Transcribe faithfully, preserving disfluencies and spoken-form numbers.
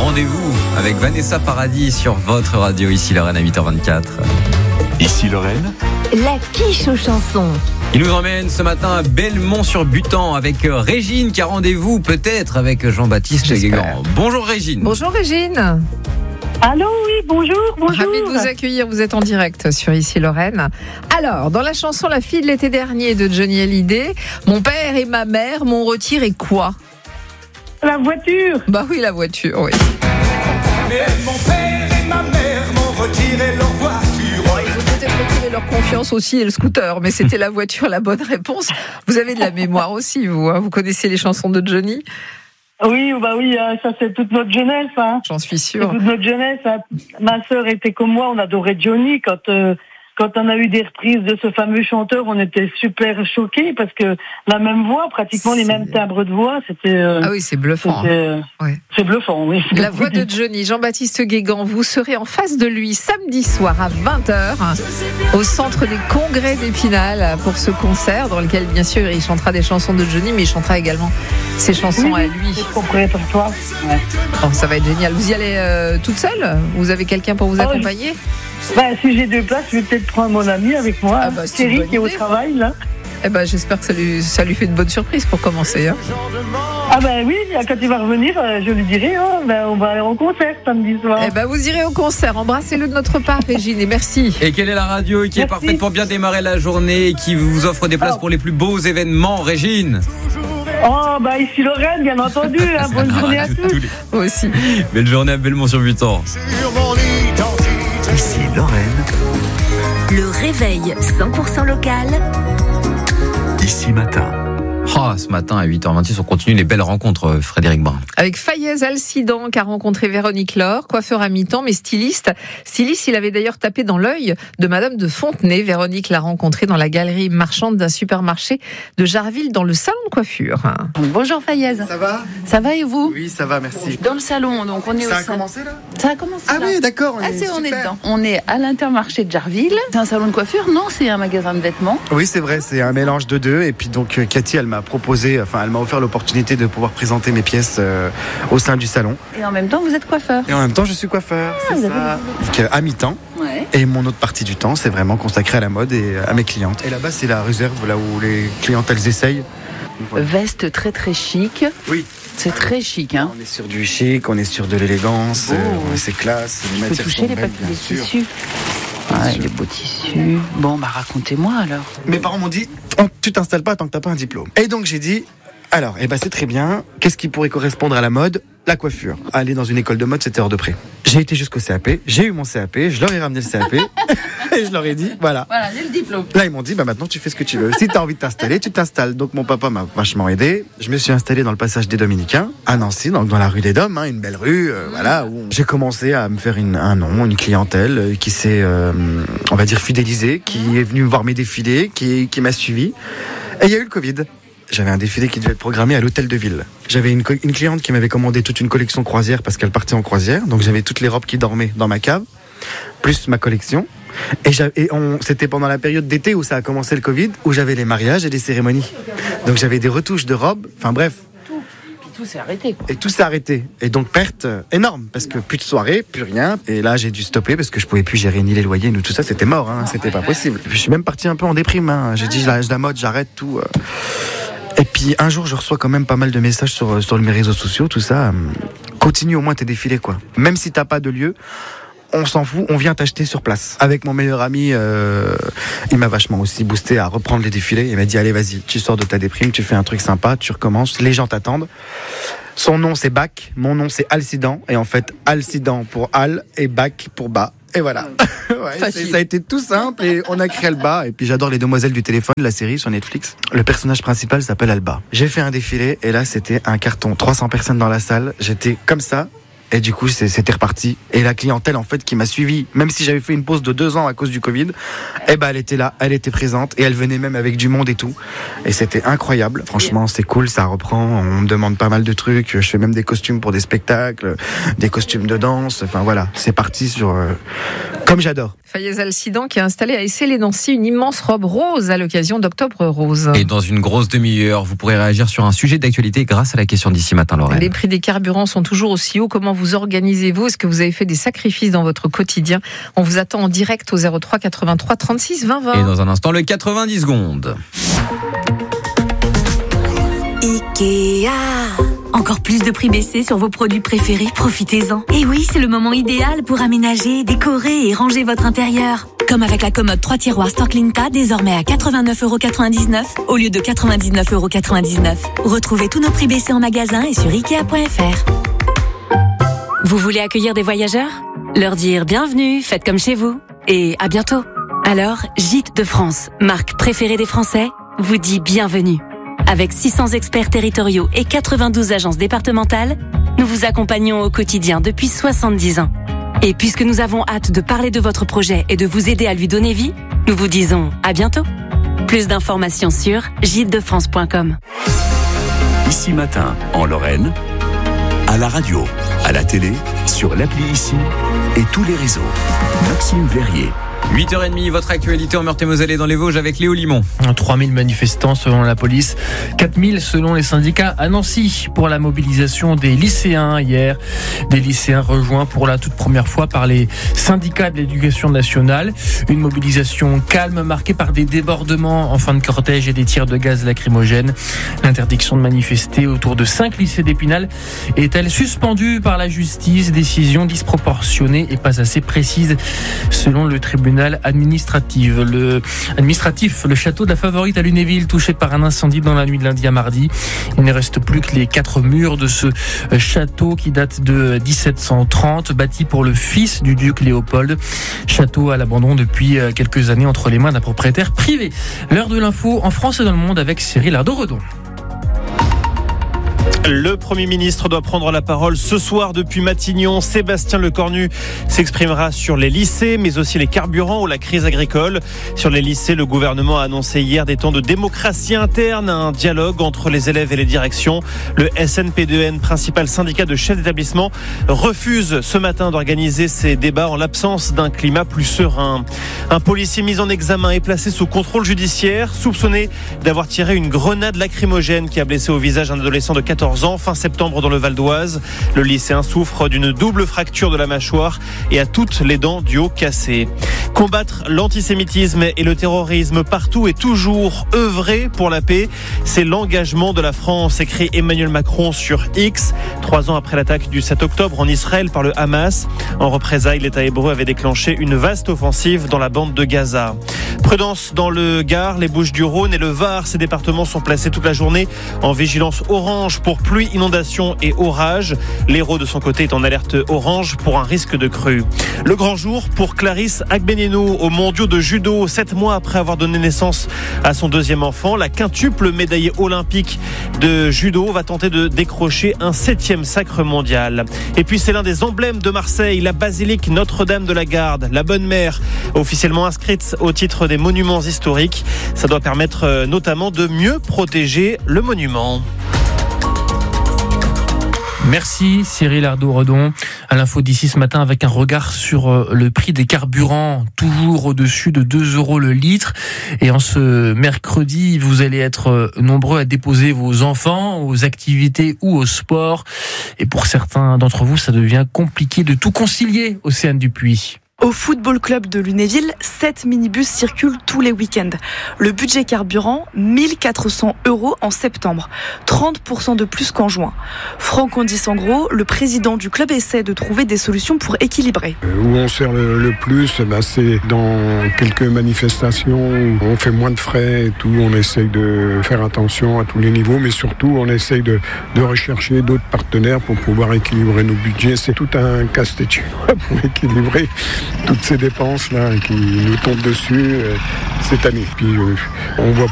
rendez-vous avec Vanessa Paradis sur votre radio, ici Lorraine à huit heures vingt-quatre. Ici Lorraine. La quiche aux chansons. Il nous emmène ce matin à Belmont-sur-Butan avec Régine qui a rendez-vous peut-être avec Jean-Baptiste Guégan. Bonjour Régine. Bonjour Régine. Allô, oui, bonjour, bonjour. Ravi de vous accueillir, vous êtes en direct sur Ici Lorraine. Alors, dans la chanson La fille de l'été dernier de Johnny Hallyday, mon père et ma mère m'ont retiré quoi ? La voiture. Bah oui, la voiture, oui. Mais mon père et ma mère m'ont retiré leur voiture. Bon, ils ont peut-être retiré leur confiance aussi et le scooter, mais c'était la voiture la bonne réponse. Vous avez de la mémoire aussi, vous, hein, vous connaissez les chansons de Johnny ? Oui, bah oui, ça c'est toute notre jeunesse. Hein. J'en suis C'est sûre. toute notre jeunesse. Hein. Ma sœur était comme moi, on adorait Johnny. Quand euh, quand on a eu des reprises de ce fameux chanteur, on était super choqués parce que la même voix, pratiquement les C'est... mêmes timbres de voix, c'était. Euh, ah oui, c'est bluffant. C'était, euh, ouais. C'est bluffant, oui. La voix de Johnny, Jean-Baptiste Guégan, vous serez en face de lui samedi soir à vingt heures au centre des congrès d'Épinal pour ce concert dans lequel bien sûr il chantera des chansons de Johnny mais il chantera également ses chansons oui, à lui. C'est trop près pour toi. Ouais. Oh, ça va être génial. Vous y allez euh, toute seule ? Vous avez quelqu'un pour vous oh, accompagner ? je... bah, si j'ai deux places, je vais peut-être prendre mon ami avec moi, ah bah, Thierry qui est au travail là. Eh ben, j'espère que ça lui, ça lui fait une bonne surprise pour commencer. Hein. Ah ben oui, quand il va revenir, je lui dirai, oh, ben on va aller au concert samedi soir. Eh ben, vous irez au concert. Embrassez-le de notre part, Régine, et merci. Et quelle est la radio qui merci. est parfaite pour bien démarrer la journée et qui vous offre des places oh. pour les plus beaux événements, Régine ? Oh, bah ici Lorraine, bien entendu. Hein. Bonne journée à tous. Les... Moi aussi. Belle journée à Belmont-sur-Butan. Ici Lorraine. Le réveil cent pour cent local. Ici matin. Oh, ce matin à huit heures vingt-six, on continue les belles rencontres, Frédéric Brun. Avec Fayez Alcidan qui a rencontré Véronique Laure, coiffeur à mi-temps mais styliste. Styliste, il avait d'ailleurs tapé dans l'œil de Madame de Fontenay. Véronique l'a rencontré dans la galerie marchande d'un supermarché de Jarville dans le salon de coiffure. Bonjour Fayez. Ça va ? Ça va et vous ? Oui, ça va, merci. Dans le salon, donc on est ça au a salon. commencé là ? Ça a commencé Ah là. oui, d'accord, on ah, est c'est, super. on est dedans. On est à l'Intermarché de Jarville. C'est un salon de coiffure ? Non, c'est un magasin de vêtements. Oui, c'est vrai, c'est un mélange de deux. Et puis donc Cathy, elle m'a proposé, enfin elle m'a offert l'opportunité de pouvoir présenter mes pièces euh, au sein du salon. Et en même temps, vous êtes coiffeur. Et en même temps, je suis coiffeur, ah, c'est ça. Donc, à mi-temps. Ouais. Et mon autre partie du temps, c'est vraiment consacré à la mode et à mes clientes. Et là-bas, c'est la réserve, là où les clientes, elles essayent. Voilà. Veste très très chic. Oui. C'est très chic, hein. On est sur du chic, on est sur de l'élégance, oh. euh, c'est classe. Je peux toucher les papiers des tissus. Ah, les beaux tissus. Bon, bah racontez-moi alors. Mes parents m'ont dit, oh, tu t'installes pas tant que t'as pas un diplôme. Et donc j'ai dit, alors, eh ben c'est très bien. Qu'est-ce qui pourrait correspondre à la mode ? La coiffure. Aller dans une école de mode, c'était hors de prix. J'ai été jusqu'au C A P, j'ai eu mon C A P, je leur ai ramené le C A P et je leur ai dit, voilà. Voilà, j'ai le diplôme. Là, ils m'ont dit, bah maintenant tu fais ce que tu veux. Si t'as envie de t'installer, tu t'installes. Donc mon papa m'a vachement aidé. Je me suis installé dans le passage des Dominicains, à Nancy, donc dans la rue des Dômes, hein, une belle rue, euh, mmh. voilà. Où j'ai commencé à me faire une, un nom, une clientèle euh, qui s'est, euh, on va dire, fidélisée, qui mmh. est venue me voir mes défilés, qui, qui m'a suivi. Et il y a eu le Covid. J'avais un défilé qui devait être programmé à l'hôtel de ville. J'avais une, co- une cliente qui m'avait commandé toute une collection croisière parce qu'elle partait en croisière. Donc j'avais toutes les robes qui dormaient dans ma cave, plus ma collection. Et, et on, c'était pendant la période d'été où ça a commencé le Covid, où j'avais les mariages et les cérémonies. Donc j'avais des retouches de robes, enfin bref. Tout. Puis tout s'est arrêté, quoi. Et tout s'est arrêté. Et donc perte énorme, parce que plus de soirée, plus rien. Et là j'ai dû stopper parce que je pouvais plus gérer ni les loyers, ni tout ça, c'était mort, hein, c'était pas possible. Et puis je suis même parti un peu en déprime, hein. J'ai dit, la, la mode, j'arrête tout. Euh. Et puis un jour, je reçois quand même pas mal de messages sur, sur mes réseaux sociaux, tout ça. Continue au moins tes défilés, quoi. Même si t'as pas de lieu, on s'en fout, on vient t'acheter sur place. Avec mon meilleur ami, euh, il m'a vachement aussi boosté à reprendre les défilés. Il m'a dit, allez, vas-y, tu sors de ta déprime, tu fais un truc sympa, tu recommences, les gens t'attendent. Son nom, c'est Bac, mon nom, c'est Alcidan. Et en fait, Alcidan pour Al et Bac pour bas. Et voilà. Ouais, ça a été tout simple et on a créé Alba. Et puis j'adore Les Demoiselles du téléphone, la série sur Netflix. Le personnage principal s'appelle Alba. J'ai fait un défilé et là c'était un carton. trois cents personnes dans la salle. J'étais comme ça. Et du coup, c'était reparti. Et la clientèle, en fait, qui m'a suivi, même si j'avais fait une pause de deux ans à cause du Covid, eh ben, elle était là, elle était présente, et elle venait même avec du monde et tout. Et c'était incroyable. Franchement, c'est cool, ça reprend. On me demande pas mal de trucs. Je fais même des costumes pour des spectacles, des costumes de danse. Enfin, voilà. C'est parti sur, euh, comme j'adore. Fayez Alcidan qui a installé à Essay-les-Nancy une immense robe rose à l'occasion d'Octobre Rose. Et dans une grosse demi-heure, vous pourrez réagir sur un sujet d'actualité grâce à la question d'ici matin, Lorraine. Les prix des carburants sont toujours aussi hauts. Comment vous organisez-vous ? Est-ce que vous avez fait des sacrifices dans votre quotidien ? On vous attend en direct au zéro trois quatre-vingt-trois trente-six vingt vingt. Et dans un instant, le quatre-vingt-dix secondes. Ikea. Encore plus de prix baissés sur vos produits préférés, profitez-en. Et oui, c'est le moment idéal pour aménager, décorer et ranger votre intérieur. Comme avec la commode trois tiroirs Storklinta, désormais à quatre-vingt-neuf euros quatre-vingt-dix-neuf au lieu de quatre-vingt-dix-neuf euros quatre-vingt-dix-neuf. Retrouvez tous nos prix baissés en magasin et sur ikea point f r. Vous voulez accueillir des voyageurs ? Leur dire bienvenue, faites comme chez vous. Et à bientôt. Alors, Gîtes de France, marque préférée des Français, vous dit bienvenue. Avec six cents experts territoriaux et quatre-vingt-douze agences départementales, nous vous accompagnons au quotidien depuis soixante-dix ans. Et puisque nous avons hâte de parler de votre projet et de vous aider à lui donner vie, nous vous disons à bientôt. Plus d'informations sur gîtes de france point com. Ici Matin, en Lorraine, à la radio, à la télé, sur l'appli Ici et tous les réseaux. Maxime Verrier. huit heures trente, votre actualité en Meurthe-et-Moselle et dans les Vosges avec Léo Limon. trois mille manifestants selon la police, quatre mille selon les syndicats à Nancy pour la mobilisation des lycéens hier. Des lycéens rejoints pour la toute première fois par les syndicats de l'éducation nationale. Une mobilisation calme marquée par des débordements en fin de cortège et des tirs de gaz lacrymogène. L'interdiction de manifester autour de cinq lycées d'Épinal est-elle suspendue par la justice ? Décision disproportionnée et pas assez précise selon le tribunal administratif. Le, administratif, le château de la Favorite à Lunéville, touché par un incendie dans la nuit de lundi à mardi. Il ne reste plus que les quatre murs de ce château qui date de dix-sept cent trente, bâti pour le fils du duc Léopold. Château à l'abandon depuis quelques années entre les mains d'un propriétaire privé. L'heure de l'info en France et dans le monde avec Cyril Ardo-Redon. Le Premier ministre doit prendre la parole ce soir depuis Matignon. Sébastien Lecornu s'exprimera sur les lycées, mais aussi les carburants ou la crise agricole. Sur les lycées, le gouvernement a annoncé hier des temps de démocratie interne, un dialogue entre les élèves et les directions. Le S N P deux N, principal syndicat de chefs d'établissement, refuse ce matin d'organiser ces débats en l'absence d'un climat plus serein. Un policier mis en examen est placé sous contrôle judiciaire, soupçonné d'avoir tiré une grenade lacrymogène qui a blessé au visage un adolescent de quatorze ans fin septembre dans le Val d'Oise. Le lycéen souffre d'une double fracture de la mâchoire et a toutes les dents du haut cassées. Combattre l'antisémitisme et le terrorisme partout et toujours, œuvrer pour la paix, c'est l'engagement de la France, écrit Emmanuel Macron sur X, trois ans après l'attaque du sept octobre en Israël par le Hamas. En représailles, l'État hébreu avait déclenché une vaste offensive dans la bande de Gaza. Prudence dans le Gard, les Bouches-du-Rhône et le Var. Ces départements sont placés toute la journée en vigilance orange pour pluie, inondation et orage. L'Hérault de son côté est en alerte orange pour un risque de crue. Le grand jour pour Clarisse Agbenino aux mondiaux de judo. Sept mois après avoir donné naissance à son deuxième enfant, la quintuple médaillée olympique de judo va tenter de décrocher un septième sacre mondial. Et puis c'est l'un des emblèmes de Marseille, la basilique Notre-Dame de la Garde, la Bonne Mère, officiellement inscrite au titre des monuments historiques. Ça doit permettre notamment de mieux protéger le monument. Merci Cyril Ardo-Redon. À l'info d'ici ce matin avec un regard sur le prix des carburants, toujours au-dessus de deux euros le litre. Et en ce mercredi, vous allez être nombreux à déposer vos enfants aux activités ou au sport. Et pour certains d'entre vous, ça devient compliqué de tout concilier, Océane Dupuis. Au football club de Lunéville, sept minibus circulent tous les week-ends. Le budget carburant, mille quatre cents euros en septembre, trente pour cent de plus qu'en juin. Franck Ondis-Sangro, le président du club, essaie de trouver des solutions pour équilibrer. Où on sert le, le plus, bah c'est dans quelques manifestations où on fait moins de frais et tout. On essaye de faire attention à tous les niveaux, mais surtout on essaye de, de rechercher d'autres partenaires pour pouvoir équilibrer nos budgets. C'est tout un casse-tête pour équilibrer toutes ces dépenses là qui nous tombent dessus euh, cette année. Puis euh, on voit